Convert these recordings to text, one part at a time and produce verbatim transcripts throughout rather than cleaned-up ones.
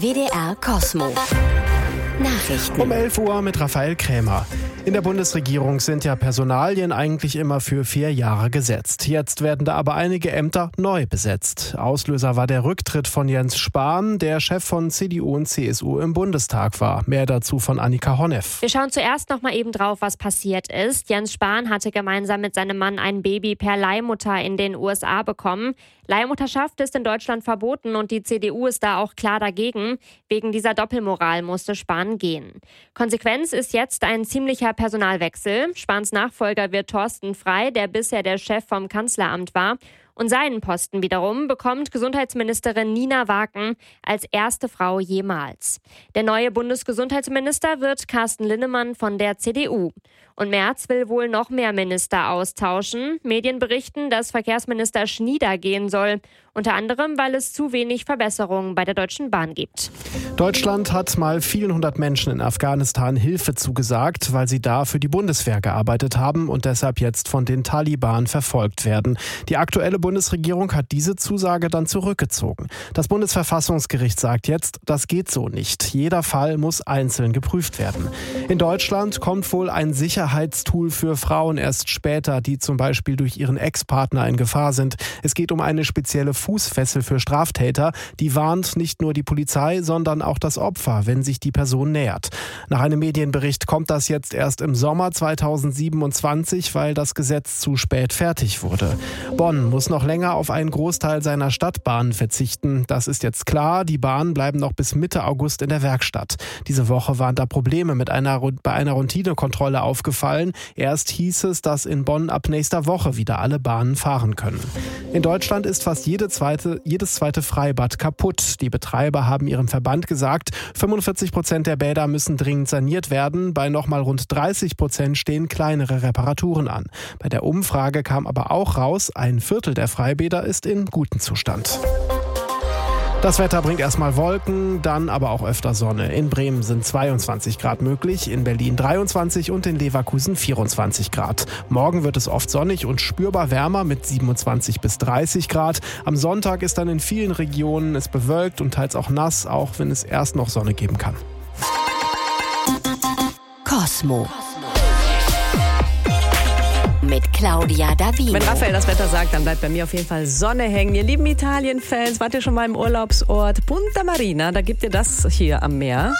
W D R Kosmo. Nachrichten. Um elf Uhr mit Raphael Krämer. In der Bundesregierung sind ja Personalien eigentlich immer für vier Jahre gesetzt. Jetzt werden da aber einige Ämter neu besetzt. Auslöser war der Rücktritt von Jens Spahn, der Chef von C D U und C S U im Bundestag war. Mehr dazu von Annika Honneff. Wir schauen zuerst noch mal eben drauf, was passiert ist. Jens Spahn hatte gemeinsam mit seinem Mann ein Baby per Leihmutter in den U S A bekommen. Leihmutterschaft ist in Deutschland verboten und die C D U ist da auch klar dagegen. Wegen dieser Doppelmoral musste Spahn gehen. Konsequenz ist jetzt ein ziemlicher Personalwechsel. Spahns Nachfolger wird Thorsten Frey, der bisher der Chef vom Kanzleramt war. Und seinen Posten wiederum bekommt Gesundheitsministerin Nina Waken als erste Frau jemals. Der neue Bundesgesundheitsminister wird Carsten Linnemann von der C D U. Und Merz will wohl noch mehr Minister austauschen. Medien berichten, dass Verkehrsminister Schnieder gehen soll. Unter anderem, weil es zu wenig Verbesserungen bei der Deutschen Bahn gibt. Deutschland hat mal vielen hundert Menschen in Afghanistan Hilfe zugesagt, weil sie da für die Bundeswehr gearbeitet haben und deshalb jetzt von den Taliban verfolgt werden. Die aktuelle Bundesregierung hat diese Zusage dann zurückgezogen. Das Bundesverfassungsgericht sagt jetzt, das geht so nicht. Jeder Fall muss einzeln geprüft werden. In Deutschland kommt wohl ein Sicherheitstool für Frauen erst später, die zum Beispiel durch ihren Ex-Partner in Gefahr sind. Es geht um eine spezielle Fußfessel für Straftäter. Die warnt nicht nur die Polizei, sondern auch das Opfer, wenn sich die Person nähert. Nach einem Medienbericht kommt das jetzt erst im Sommer zweitausendsiebenundzwanzig, weil das Gesetz zu spät fertig wurde. Bonn muss noch länger auf einen Großteil seiner Stadtbahnen verzichten. Das ist jetzt klar. Die Bahnen bleiben noch bis Mitte August in der Werkstatt. Diese Woche waren da Probleme mit einer, bei einer Routinekontrolle aufgefallen. Erst hieß es, dass in Bonn ab nächster Woche wieder alle Bahnen fahren können. In Deutschland ist fast jede zweite, jedes zweite Freibad kaputt. Die Betreiber haben ihrem Verband gesagt, fünfundvierzig Prozent der Bäder müssen dringend saniert werden. Bei nochmal rund dreißig Prozent stehen kleinere Reparaturen an. Bei der Umfrage kam aber auch raus, ein Viertel der Freibäder ist in gutem Zustand. Das Wetter bringt erstmal Wolken, dann aber auch öfter Sonne. In Bremen sind zweiundzwanzig Grad möglich, in Berlin dreiundzwanzig und in Leverkusen vierundzwanzig Grad. Morgen wird es oft sonnig und spürbar wärmer mit siebenundzwanzig bis dreißig Grad. Am Sonntag ist dann in vielen Regionen es bewölkt und teils auch nass, auch wenn es erst noch Sonne geben kann. Kosmo. Mit Claudia Davino. Wenn Raphael das Wetter sagt, dann bleibt bei mir auf jeden Fall Sonne hängen. Ihr lieben Italien-Fans, wart ihr schon mal im Urlaubsort Punta Marina? Da gibt ihr das hier am Meer.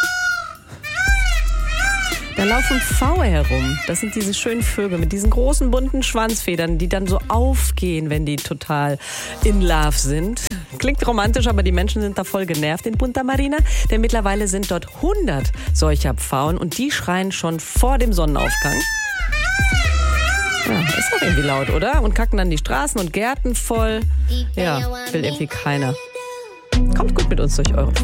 Da laufen Pfaue herum. Das sind diese schönen Vögel mit diesen großen bunten Schwanzfedern, die dann so aufgehen, wenn die total in Love sind. Klingt romantisch, aber die Menschen sind da voll genervt in Punta Marina, denn mittlerweile sind dort hundert solcher Pfauen und die schreien schon vor dem Sonnenaufgang. Ja, ist doch irgendwie laut, oder? Und kacken dann die Straßen und Gärten voll. Ja, will irgendwie keiner. Kommt gut mit uns durch eure